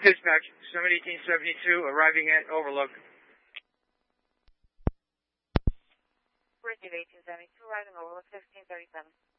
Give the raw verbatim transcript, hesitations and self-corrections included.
Dispatch, seven eighteen seventy-two, arriving at Overlook. Bridge eighteen seventy-two, arriving Overlook, sixteen thirty-seven.